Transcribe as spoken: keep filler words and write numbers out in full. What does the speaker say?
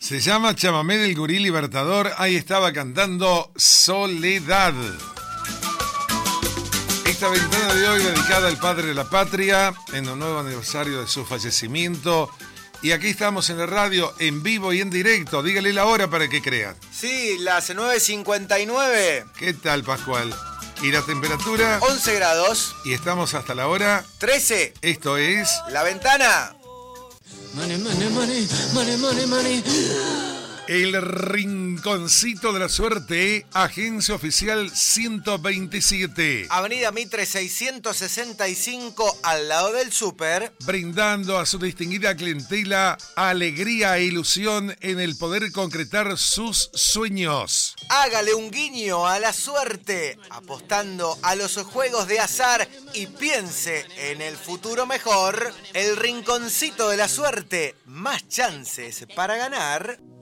Se llama Chamamé del Gurí Libertador. Ahí estaba cantando Soledad. Esta ventana de hoy dedicada al padre de la patria en el nuevo aniversario de su fallecimiento. Y aquí estamos en la radio, en vivo y en directo. Dígale la hora para que crean. Sí, las nueve cincuenta y nueve. ¿Qué tal, Pascual? ¿Y la temperatura? once grados. Y estamos hasta la hora trece. Esto es... La ventana. Money, money, money, money, money, money. El Rinconcito de la Suerte, agencia oficial ciento veintisiete. Avenida Mitre seiscientos sesenta y cinco, al lado del súper. Brindando a su distinguida clientela alegría e ilusión en el poder concretar sus sueños. Hágale un guiño a la suerte, apostando a los juegos de azar y piense en el futuro mejor. El Rinconcito de la Suerte, más chances para ganar.